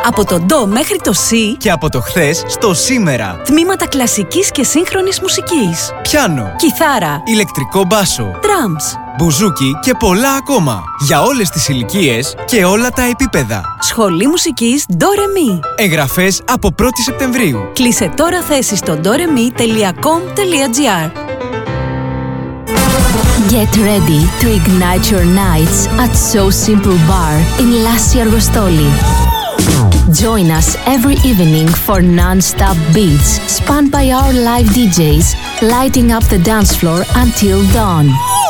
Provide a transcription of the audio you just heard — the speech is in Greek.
Από το ντο μέχρι το σι και από το χθες στο σήμερα. Τμήματα κλασικής και σύγχρονης μουσικής. Πιάνο, κιθάρα, ηλεκτρικό μπάσο, drums, μπουζούκι και πολλά ακόμα. Για όλες τις ηλικίες και όλα τα επίπεδα. Σχολή μουσικής DoReMi. Εγγραφές από 1η Σεπτεμβρίου. Κλείσε τώρα θέση στο doremi.com.gr. Get ready to ignite your nights at So Simple Bar in Lassi Argostoli. Join us every evening for non-stop beats spun by our live DJs, lighting up the dance floor until dawn.